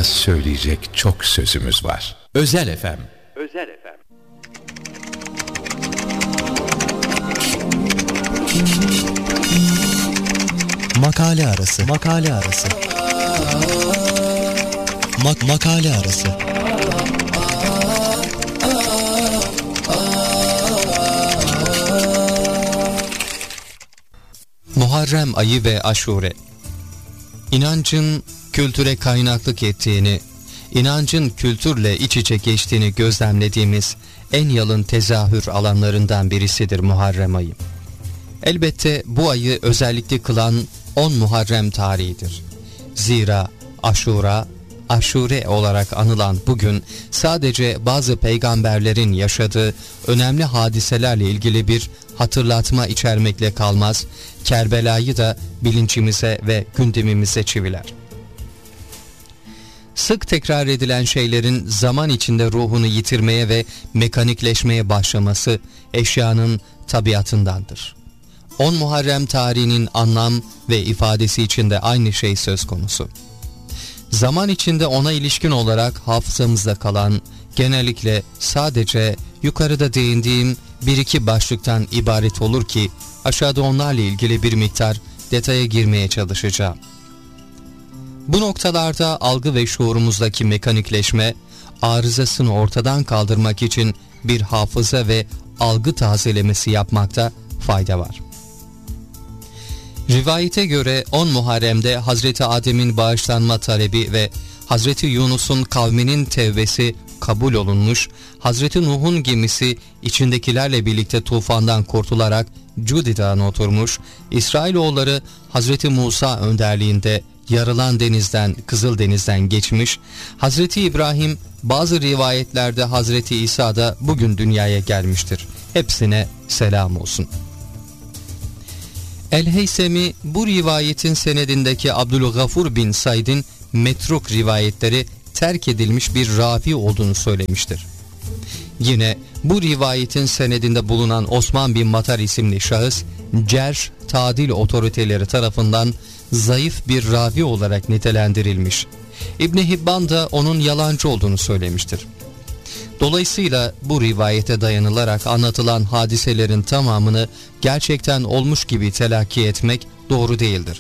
söyleyecek çok sözümüz var. Özel FM. Özel FM. Makale arası. Makale arası. Makale arası. Muharrem ayı ve Aşure. İnancın kültüre kaynaklık ettiğini, inancın kültürle iç içe geçtiğini gözlemlediğimiz en yalın tezahür alanlarından birisidir Muharrem ayı. Elbette bu ayı özellikle kılan 10 Muharrem tarihidir. Zira Aşura, Aşure olarak anılan bugün sadece bazı peygamberlerin yaşadığı önemli hadiselerle ilgili bir hatırlatma içermekle kalmaz, Kerbela'yı da bilincimize ve gündemimize çiviler. Sık tekrar edilen şeylerin zaman içinde ruhunu yitirmeye ve mekanikleşmeye başlaması eşyanın tabiatındandır. 10 Muharrem tarihinin anlam ve ifadesi içinde aynı şey söz konusu. Zaman içinde ona ilişkin olarak hafızamızda kalan, genellikle sadece yukarıda değindiğim bir iki başlıktan ibaret olur ki aşağıda onlarla ilgili bir miktar detaya girmeye çalışacağım. Bu noktalarda algı ve şuurumuzdaki mekanikleşme arızasını ortadan kaldırmak için bir hafıza ve algı tazelemesi yapmakta fayda var. Rivayete göre 10 Muharrem'de Hazreti Adem'in bağışlanma talebi ve Hazreti Yunus'un kavminin tevbesi kabul olunmuş, Hazreti Nuh'un gemisi içindekilerle birlikte tufandan kurtularak Cudi Dağı'na oturmuş, İsrailoğulları Hazreti Musa önderliğinde Yarılan Deniz'den, Kızıldeniz'den geçmiş, Hazreti İbrahim, bazı rivayetlerde Hazreti İsa da bugün dünyaya gelmiştir. Hepsine selam olsun. El-Heysemi bu rivayetin senedindeki Abdülgafur bin Said'in metruk rivayetleri terk edilmiş bir ravi olduğunu söylemiştir. Yine bu rivayetin senedinde bulunan Osman bin Matar isimli şahıs, cerh tadil otoriteleri tarafından zayıf bir ravi olarak nitelendirilmiş. İbn Hibban da onun yalancı olduğunu söylemiştir. Dolayısıyla bu rivayete dayanılarak anlatılan hadiselerin tamamını gerçekten olmuş gibi telakki etmek doğru değildir.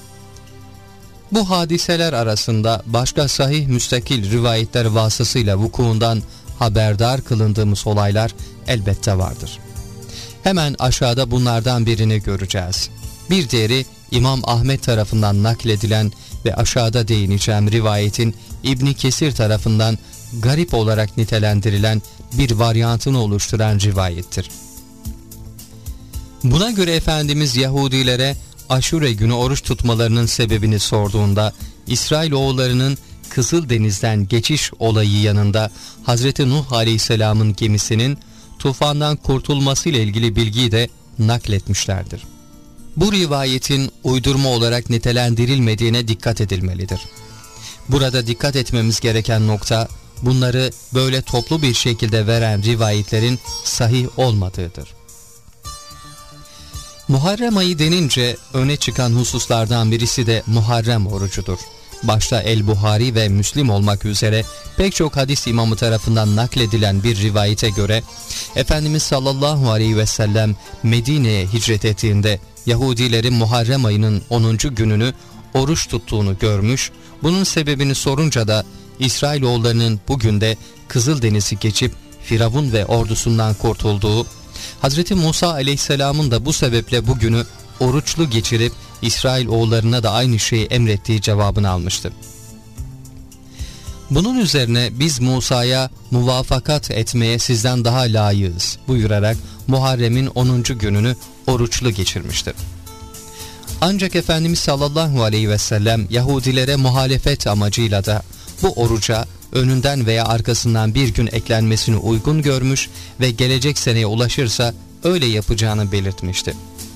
Bu hadiseler arasında başka sahih müstakil rivayetler vasıtasıyla vukuundan haberdar kılındığımız olaylar elbette vardır. Hemen aşağıda bunlardan birini göreceğiz. Bir diğeri İmam Ahmet tarafından nakledilen ve aşağıda değineceğim rivayetin İbn Kesir tarafından garip olarak nitelendirilen bir varyantını oluşturan rivayettir. Buna göre Efendimiz Yahudilere Aşure günü oruç tutmalarının sebebini sorduğunda İsrailoğullarının Kızıldeniz'den geçiş olayı yanında Hazreti Nuh Aleyhisselam'ın gemisinin tufandan kurtulmasıyla ilgili bilgiyi de nakletmişlerdir. Bu rivayetin uydurma olarak nitelendirilmediğine dikkat edilmelidir. Burada dikkat etmemiz gereken nokta, bunları böyle toplu bir şekilde veren rivayetlerin sahih olmadığıdır. Muharrem ayı denince öne çıkan hususlardan birisi de Muharrem orucudur. Başta El-Buhari ve Müslim olmak üzere pek çok hadis imamı tarafından nakledilen bir rivayete göre Efendimiz sallallahu aleyhi ve sellem Medine'ye hicret ettiğinde Yahudilerin Muharrem ayının 10. gününü oruç tuttuğunu görmüş, bunun sebebini sorunca da İsrailoğullarının bugün de Kızıldeniz'i geçip Firavun ve ordusundan kurtulduğu, Hazreti Musa aleyhisselamın da bu sebeple bugünü oruçlu geçirip İsrailoğullarına da aynı şeyi emrettiği cevabını almıştı. Bunun üzerine biz Musa'ya muvafakat etmeye sizden daha layığız buyurarak Muharrem'in 10. gününü oruçlu geçirmiştir. Ancak Efendimiz sallallahu aleyhi ve sellem Yahudilere muhalefet amacıyla da bu oruca önünden veya arkasından bir gün eklenmesini uygun görmüş ve gelecek seneye ulaşırsa öyle yapacağını belirtmişti.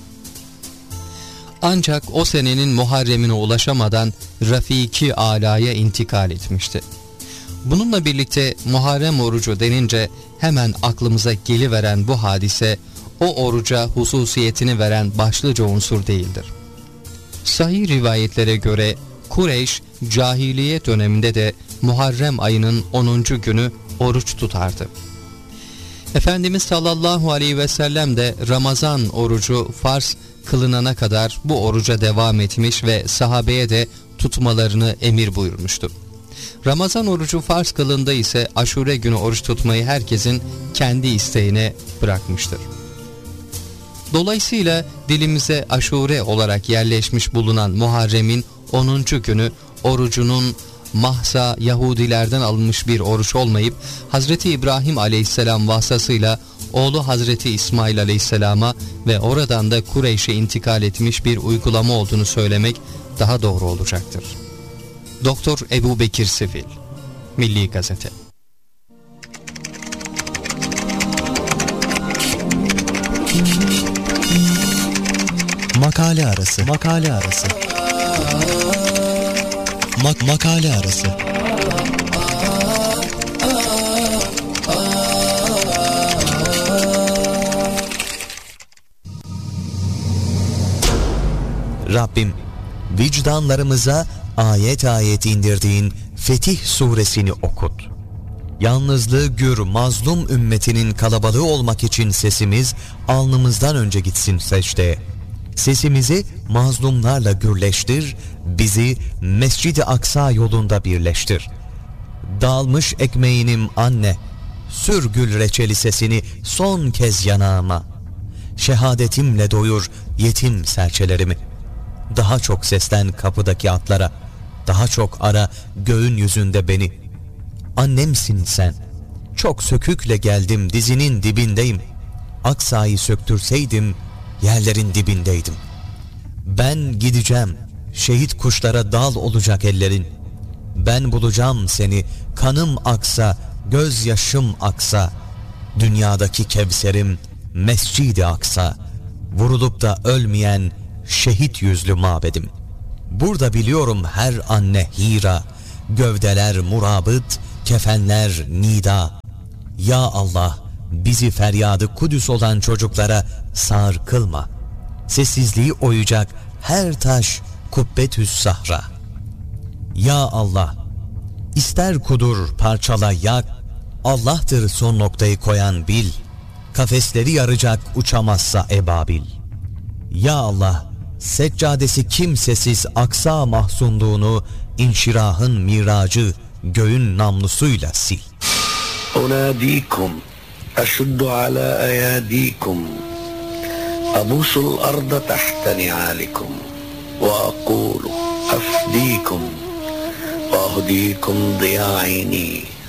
Ancak o senenin Muharrem'ine ulaşamadan Rafiki Ala'ya intikal etmişti. Bununla birlikte Muharrem orucu denince hemen aklımıza geliveren bu hadise o oruca hususiyetini veren başlıca unsur değildir. Sahih rivayetlere göre Kureyş cahiliye döneminde de Muharrem ayının 10. günü oruç tutardı. Efendimiz sallallahu aleyhi ve sellem de Ramazan orucu farz kılınana kadar bu oruca devam etmiş ve sahabeye de tutmalarını emir buyurmuştu. Ramazan orucu farz kılındı ise Aşure günü oruç tutmayı herkesin kendi isteğine bırakmıştır. Dolayısıyla dilimize Aşure olarak yerleşmiş bulunan Muharrem'in 10. günü orucunun mahza Yahudilerden alınmış bir oruç olmayıp Hazreti İbrahim aleyhisselam vasıtasıyla oğlu Hazreti İsmail aleyhisselama ve oradan da Kureyş'e intikal etmiş bir uygulama olduğunu söylemek daha doğru olacaktır. Doktor Ebu Bekir Sivil, Milli Gazete. Makale arası. Makale arası. Makale arası. Rabbim, vicdanlarımıza ayet ayet indirdiğin Fetih suresini okut. Yalnızlığı gür mazlum ümmetinin kalabalığı olmak için sesimiz alnımızdan önce gitsin secdeye. Sesimizi mazlumlarla gürleştir, bizi Mescid-i Aksa yolunda birleştir. Dağılmış ekmeğinim anne, sür gül reçeli sesini son kez yanağıma. Şehadetimle doyur yetim serçelerimi. Daha çok seslen kapıdaki atlara, daha çok ara göğün yüzünde beni. Annemsin sen, çok sökükle geldim dizinin dibindeyim. Aksa'yı söktürseydim yerlerin dibindeydim. Ben gideceğim, şehit kuşlara dal olacak ellerin. Ben bulacağım seni, kanım aksa, gözyaşım aksa. Dünyadaki Kevserim Mescid-i Aksa, vurulup da ölmeyen şehit yüzlü mabedim. Burada biliyorum her anne Hira, gövdeler murabıt, kefenler nida. Ya Allah, bizi feryadı Kudüs olan çocuklara sağır kılma. Sessizliği oyacak her taş kubbetüs sahra. Ya Allah, ister kudur parçala yak, Allah'tır son noktayı koyan bil. Kafesleri yaracak uçamazsa ebabil. Ya Allah, seccadesi kimsesiz Aksa mahzunluğunu inşirahın miracı göğün namlusuyla sil. Unadikum aşuddu ala ayadikum abusul arda tahta ni'alikum ve aqulu afdikum ve ahdikum diya'ini